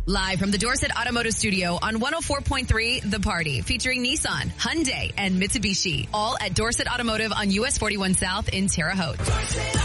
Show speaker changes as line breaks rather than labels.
Live from the Dorset Automotive Studio on 104.3 The Party, featuring Nissan, Hyundai, and Mitsubishi. All at Dorset Automotive on US 41 South in Terre Haute.